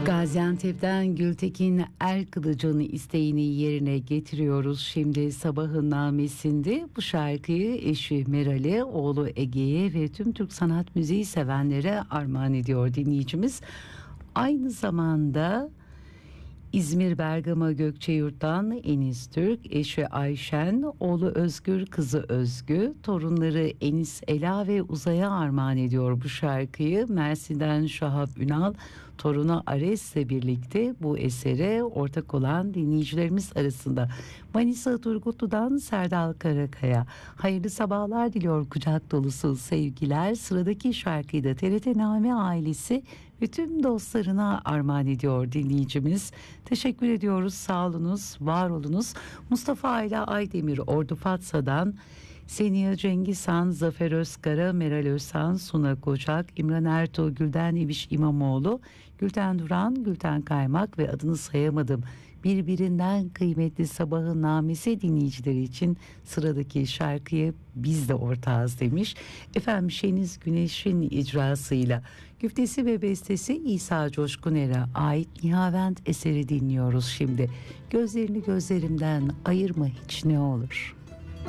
Gaziantep'ten Gültekin Erkılıç'ın isteğini yerine getiriyoruz. Şimdi sabahın namesinde bu şarkıyı eşi Meral'e, oğlu Ege'ye ve tüm Türk sanat müziği sevenlere armağan ediyor dinleyicimiz. Aynı zamanda İzmir Bergama Gökçeyurt'tan Enis Türk, eşi Ayşen, oğlu Özgür, kızı Özgü, torunları Enis, Ela ve Uzay'a armağan ediyor bu şarkıyı. Mersin'den Şahap Ünal, torunu Ares'le birlikte bu esere ortak olan dinleyicilerimiz arasında. Manisa Turgutlu'dan Serdal Karakaya, hayırlı sabahlar diliyor, kucak dolusu sevgiler. Sıradaki şarkıyı da TRT Name ailesi ve tüm dostlarına armağan ediyor dinleyicimiz. Teşekkür ediyoruz, sağ olunuz, var olunuz. Mustafa Ayla Aydemir Ordu Fatsa'dan, Seniha Cengizhan, Zafer Özkara, Meral Özhan, Suna Kocak, İmran Ertuğ, Gülden İbiş İmamoğlu, Gülten Duran, Gülten Kaymak ve adını sayamadım birbirinden kıymetli sabahın namesi dinleyicileri için sıradaki şarkıyı biz de ortağız demiş. Efendim Şeniz Güneş'in icrasıyla güftesi ve bestesi İsa Coşkuner'e ait Nihavent eseri dinliyoruz şimdi. Gözlerini gözlerimden ayırma hiç ne olur.